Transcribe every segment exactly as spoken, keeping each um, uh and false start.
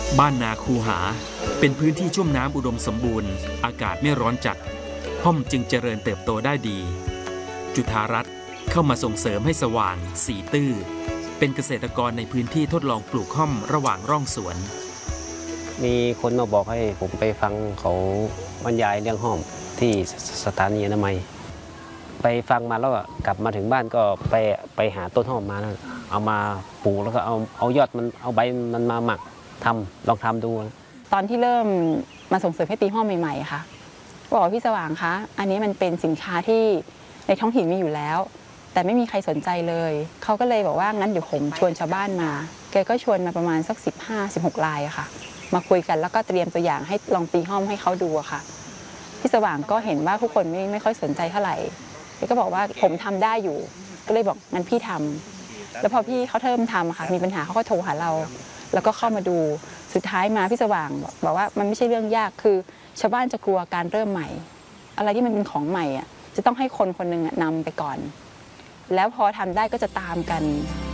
บ้านนาคูหาเป็นพื้นที่ชุ่มน้ำอุดมสมบูรณ์อากาศไม่ร้อนจัดห้อมจึงเจริญเติบโตได้ดีจุฑารัตน์เข้ามาส่งเสริมให้สว่างสีตื้อเป็นเกษตรกรในพื้นที่ทดลองปลูกห้อมระหว่างร่องสวนมีคนมาบอกให้ผมไปฟังเขาบรรยายเรื่องห้อมที่สถานีอนามัยไปฟังมาแล้วกลับมาถึงบ้านก็ไปไปหาต้นห้อมมาแล้วเอามาปลูกแล้วก็เอาเอายอดมันเอาใบมันมาหมักทำลองทำดูตอนที่เริ่มมาส่งเสริมให้ตีห้อมใหม่ๆค่ะบอกพี่สว่างคะอันนี้มันเป็นสินค้าที่ในท้องถิ่นมีอยู่แล้วแต่ไม่มีใครสนใจเลยเขาก็เลยบอกว่างั้นเดี๋ยวผมชวนชาวบ้านมาแกก็ชวนมาประมาณสักสิบห้า สิบหกรายอะค่ะมาคุยกันแล้วก็เตรียมตัวอย่างให้ลองตีห้อมให้เขาดูอะค่ะพี่สว่างก็เห็นว่าทุกคนไม่ไม่ค่อยสนใจเท่าไหร่แกก็บอกว่าผมทำได้อยู่ก็เลยบอกงั้นพี่ทำแล้วพอพี่เขาเริ่มทำค่ะมีปัญหาเขาก็โทรหาเราแล้วก็เข้ามาดูสุดท้ายมาพี่สว่างบอกว่ามันไม่ใช่เรื่องยากคือชาวบ้านจะกลัวการเริ่มใหม่อะไรที่มันเป็นของใหม่อ่ะจะต้องให้คนคนหนึ่งนำไปก่อนแล้วพอทำได้ก็จะตามกัน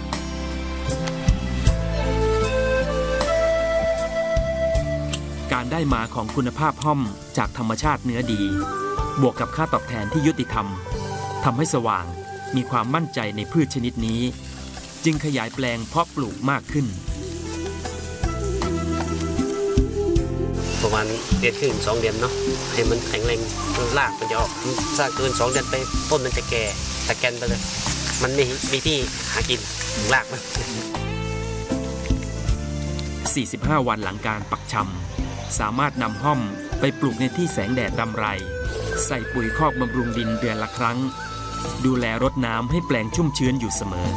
การได้มาของคุณภาพห้อมจากธรรมชาติเนื้อดีบวกกับค่าตอบแทนที่ยุติธรรมทำให้สว่างมีความมั่นใจในพืชชนิดนี้จึงขยายแปลงเพาะปลูกมากขึ้นประมาณเดือนครึ่งสองเดือนเนาะให้มันแข็งแรงรากมันจะออกสร้างเกินสองเดือนไปต้นมันจะแก่ตะแกนไปเลยมันมีมีที่หากินรากมันสี่สิบห้าวันหลังการปักชำสามารถนำห้อมไปปลูกในที่แสงแดดรำไรใส่ปุ๋ยคอกบำรุงดินเดือนละครั้งดูแลรดน้ำให้แปลงชุ่มชื้นอยู่เสมอ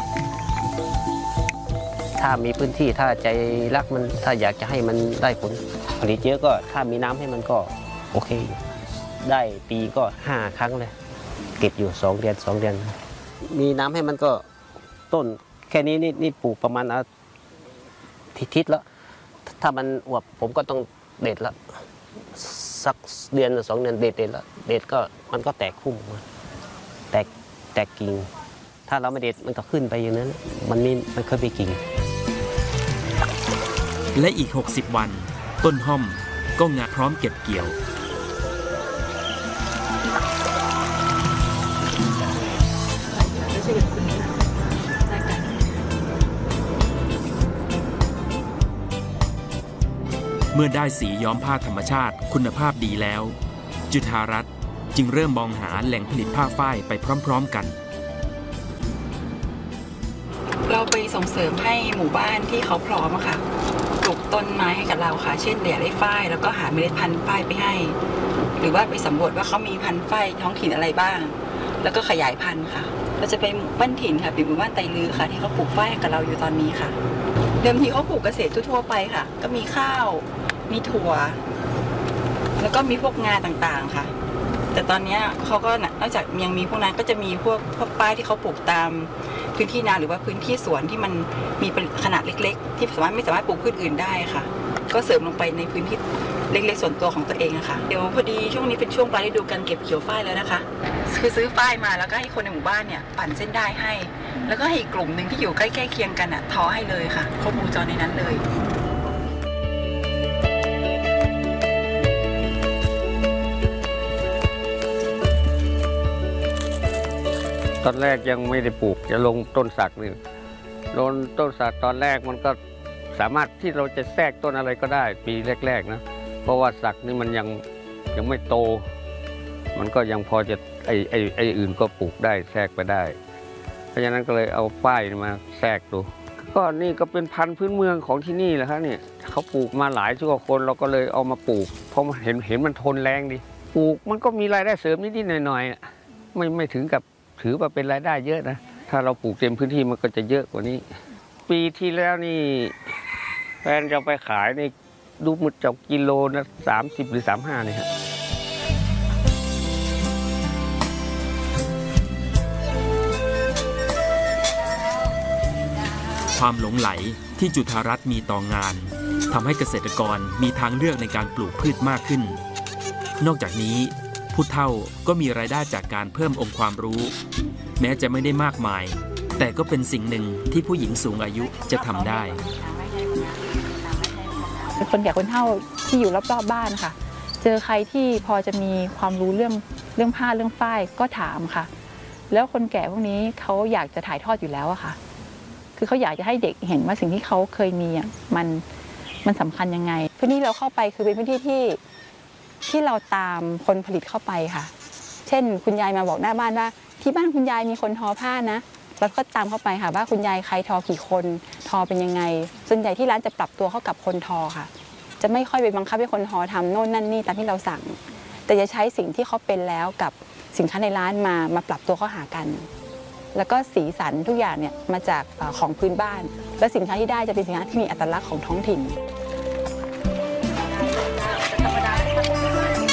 ถ้ามีพื้นที่ถ้าใจรักมันถ้าอยากจะให้มันได้ผลผลิตเยอะก็ถ้ามีน้ำให้มันก็โอเคได้ปีก็ห้าครั้งเลยเก็บอยู่สองเดือนสองเดือนมีน้ำให้มันก็ต้นแค่นี้นี่นี่ปลูกประมาณอาทิตย์ทิศแล้วถ้ามันอวบผมก็ต้องเด็ดละสักเดือนหรือสองเดือนเด็ดเด็ดละเด็ดก็มันก็แตกคุ้มแตกแตกกิ่งถ้าเราไม่เด็ดมันก็ขึ้นไปอย่างนั้นมันไม่มันเคยไปกิ่งและอีกหกสิบวันต้นห้อมก็งาพร้อมเก็บเกี่ยวเมื่อได้สีย้อมผ้าธรรมชาติคุณภาพดีแล้วจุฑารัตน์จึงเริ่มมองหาแหล่งผลิตผ้าฝ้ายไปพร้อมๆกันเราไปส่งเสริมให้หมู่บ้านที่เขาพร้อมอะค่ะปลูกต้นไม้ให้กับเราค่ะเช่นเดี่ยได้ฝ้ายแล้วก็หาเมล็ดพันธุ์ฝ้ายไปให้หรือว่าไปสำรวจว่าเขามีพันธุ์ฝ้ายท้องถิ่นอะไรบ้างแล้วก็ขยายพันธุ์ค่ะเราจะไปหมู่บ้านถิ่นค่ะหมู่บ้านไตลือค่ะที่เขาปลูกฝ้ายให้กับเราอยู่ตอนนี้ค่ะเดิมทีเขาปลูกเกษตรทั่วๆไปค่ะก็มีข้าวมีถั่วแล้วก็มีพวกงาต่างๆค่ะแต่ตอนนี้เขาก็นอกจากยังมีพวกนั้นก็จะมีพวกพวกป้ายที่เขาปลูกตามพื้นที่นาหรือว่าพื้นที่สวนที่มันมีขนาดเล็กๆที่สามารถไม่สามารถปลูกพืชอื่นได้ค่ะก็เสริมลงไปในพื้นที่เล็กๆส่วนตัวของตัวเองอะค่ะเดี๋ยวพอดีช่วงนี้เป็นช่วงปลายฤดูการเก็บเกี่ยวฝ้ายแล้วนะคะคือซื้อฝ้ายมาแล้วก็ให้คนในหมู่บ้านเนี่ยปั่นเส้นได้ให้แล้วก็ให้อีกกลุ่มหนึ่งที่อยู่ใกล้ๆเคียงกันอะทอให้เลยค่ะครบวงจรในนั้นเลยตอนแรกยังไม่ได้ปลูกจะลงต้นสักนี่ลงต้นสักตอนแรกมันก็สามารถที่เราจะแทรกต้นอะไรก็ได้ปีแรกๆนะเพราะว่าสักนี่มันยังยังไม่โตมันก็ยังพอจะไอ้ไอ้ไอ้อื่นก็ปลูกได้แทรกไปได้เพราะฉะนั้นก็เลยเอาฝ้ายมาแทรกดูก็นี่ก็เป็นพันธุ์พื้นเมืองของที่นี่แหละครับเนี่ยเขาปลูกมาหลายชั่วคนเราก็เลยเอามาปลูกเพราะเห็นเห็นมันทนแรงดีปลูกมันก็มีรายได้เสริมนิดๆหน่อยๆไม่ไม่ถึงกับถือว่าเป็นรายได้เยอะนะถ้าเราปลูกเต็มพื้นที่มันก็จะเยอะกว่านี้ปีที่แล้วนี่แฟนจะไปขายนี่ดูมันจะกิโลนะสามสิบหรือสามห้าเนี่ยครับความหลงไหลที่จุฑารัตน์มีต่องานทำให้เกษตรกรมีทางเลือกในการปลูกพืชมากขึ้นนอกจากนี้ผู้เฒ่าก็มีรายได้จากการเพิ่มองค์ความรู้แม้จะไม่ได้มากมายแต่ก็เป็นสิ่งหนึ่งที่ผู้หญิงสูงอายุจะทำได้คนแก่คนเฒ่าที่อยู่รอบๆบ้านค่ะเจอใครที่พอจะมีความรู้เรื่องเรื่องผ้าเรื่องฝ้ายก็ถามค่ะแล้วคนแก่พวกนี้เขาอยากจะถ่ายทอดอยู่แล้วอะค่ะคือเขาอยากจะให้เด็กเห็นว่าสิ่งที่เขาเคยมีอ่ะมันมันสำคัญยังไงพื้นที่เราเข้าไปคือเป็นพื้นที่ที่ที่เราตามคนผลิตเข้าไปค่ะเช่นคุณยายมาบอกหน้าบ้านว่าที่บ้านคุณยายมีคนทอผ้านะเราก็ตามเข้าไปค่ะว่าคุณยายใครทอกี่คนทอเป็นยังไงส่วนใหญ่ที่ร้านจะปรับตัวเข้ากับคนทอค่ะจะไม่ค่อยไปบังคับให้คนทอทำโน่นนั่นนี่ตามที่เราสั่งแต่จะใช้สิ่งที่เขาเป็นแล้วกับสินค้าในร้านมามาปรับตัวเข้าหากันแล้วก็สีสันทุกอย่างเนี่ยมาจากของพื้นบ้านและสินค้าที่ได้จะเป็นสินค้าที่มีอัตลักษณ์ของท้องถิ่น